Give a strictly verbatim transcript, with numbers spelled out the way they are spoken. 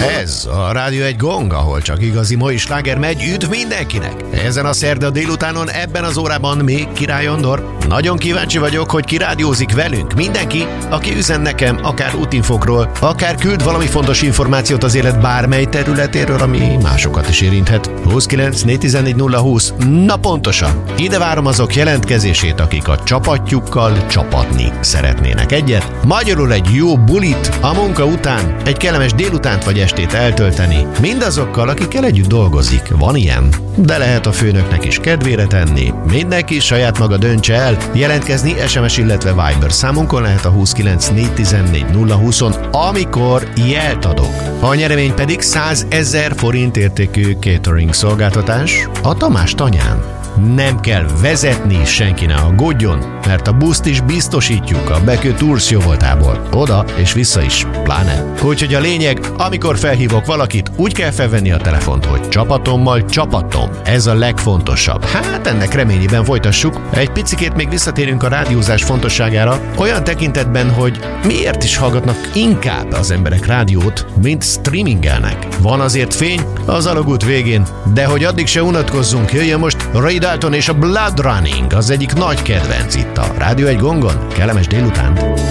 Ez a Rádió egy Gong, ahol csak igazi mai sláger megy, üdv mindenkinek! Ezen a szerda délutánon ebben az órában még Király Andor. Nagyon kíváncsi vagyok, hogy ki rádiózik velünk. Mindenki, aki üzen nekem akár útinfokról, akár küld valami fontos információt az élet bármely területéről, ami másokat is érinthet. huszonkilenc négyszáztizennégy nulla húsz. Na pontosan! Ide várom azok jelentkezését, akik a csapatjukkal csapatni szeretnének egyet. Magyarul egy jó bulit a munka után, egy kellemes délutánt vagy estét eltölteni. Mindazokkal, akikkel együtt dolgozik. Van ilyen? De lehet a főnöknek is kedvére tenni. Mindenki saját maga döntse el. Jelentkezni es em es, illetve Viber számunkon lehet a huszonkilenc négyszáztizennégy nulla húszon, amikor jelt adok. A nyeremény pedig százezer forint értékű catering szolgáltatás a Tamás tanyán. Nem kell vezetni, senki ne aggódjon, mert a buszt is biztosítjuk a Bekő Tours jóvoltából. Oda és vissza is, pláne. Úgyhogy a lényeg, amikor felhívok valakit, úgy kell felvenni a telefont, hogy csapatommal csapatom. Ez a legfontosabb. Hát ennek reményében folytassuk. Egy picikét még visszatérünk a rádiózás fontosságára, olyan tekintetben, hogy miért is hallgatnak inkább az emberek rádiót, mint streamingelnek. Van azért fény az alagút végén, de hogy addig se unatkozzunk, jöjjön most Ray Dalton és a Blood Running, az egyik nagy kedvenc itt a Rádió egy Gongon. Kellemes délutánt!